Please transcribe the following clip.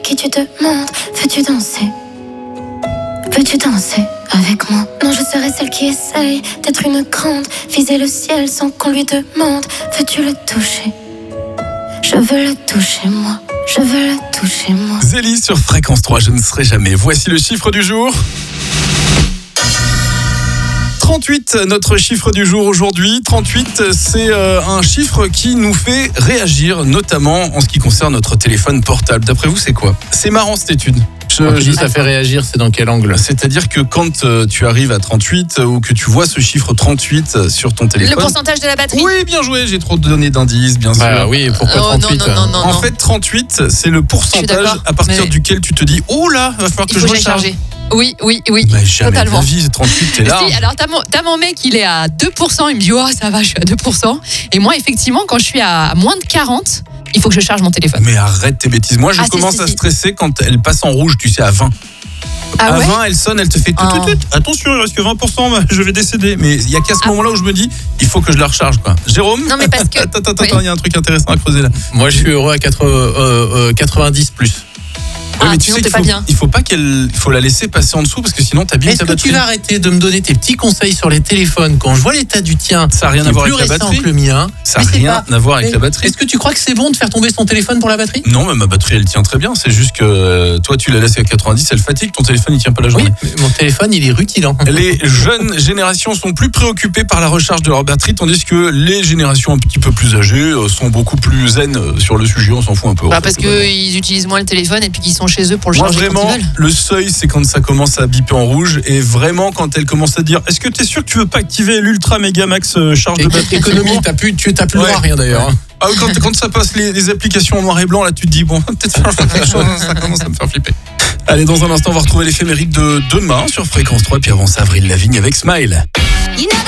qui tu demandes. Veux-tu danser? Veux-tu danser avec moi? Non, je serai celle qui essaye d'être une grande, viser le ciel sans qu'on lui demande. Veux-tu le toucher? Je veux le toucher moi, je veux le toucher moi. Zélie sur Fréquence 3, je ne serai jamais. Voici le chiffre du jour. 38, notre chiffre du jour aujourd'hui. 38, c'est un chiffre qui nous fait réagir, notamment en ce qui concerne notre téléphone portable. D'après vous, c'est quoi? C'est marrant cette étude. Quand tu dis ça fait réagir, c'est dans quel angle? C'est-à-dire que quand tu arrives à 38 ou que tu vois ce chiffre 38 sur ton téléphone... Le pourcentage de la batterie? Oui, bien joué, j'ai trop donné d'indices, bien sûr. Ah oui, pourquoi 38? Non. En fait, 38, c'est le pourcentage à partir duquel tu te dis « Oh là, va falloir que je recharge ». Oui, Mais jamais totalement. de la vie, 38, t'es là. Si, alors t'as mon mec, il est à 2%, il me dit oh ça va, je suis à 2%. Et moi effectivement, quand je suis à moins de 40, il faut que je charge mon téléphone. Mais arrête tes bêtises. Moi, je commence à stresser quand elle passe en rouge, tu sais, à 20. Ah à ouais 20, elle sonne, elle te fait tout. Attention, il reste que 20%, je vais décéder. Mais il y a qu'à ce moment-là où je me dis, il faut que je la recharge, quoi. Jérôme? Non mais parce que... Attends, il y a un truc intéressant à creuser là. Moi, je suis heureux à 90 plus. Ouais, mais tu sais qu'il faut pas il faut la laisser passer en dessous parce que sinon t'abîmes ta batterie. Est-ce que tu vas arrêter de me donner tes petits conseils sur les téléphones quand je vois l'état du tien? Ça n'a rien à voir avec la batterie. Que le mien. Ça n'a rien à voir avec la batterie. Est-ce que tu crois que c'est bon de faire tomber son téléphone pour la batterie? Non, mais ma batterie elle tient très bien. C'est juste que toi tu la laisses à 90, elle fatigue, ton téléphone il tient pas la journée. Oui, mais mon téléphone il est rutilant. Les jeunes générations sont plus préoccupées par la recharge de leur batterie, tandis que les générations un petit peu plus âgées sont beaucoup plus zen sur le sujet. On s'en fout un peu. Parce qu'ils utilisent moins le téléphone et puis qu'ils sont chez eux pour le charger. Vraiment, le seuil, c'est quand ça commence à biper en rouge et vraiment quand elle commence à dire est-ce que tu es sûr que tu veux pas activer l'Ultra Méga Max charge de batterie? Économie, t'as plus le droit à rien d'ailleurs. Ah, quand ça passe les applications en noir et blanc, là tu te dis bon, peut-être faire quelque chose, ça commence à me faire flipper. Allez, dans un instant, on va retrouver l'éphéméride de demain sur Fréquence 3, puis avant ça, Avril Lavigne avec Smile.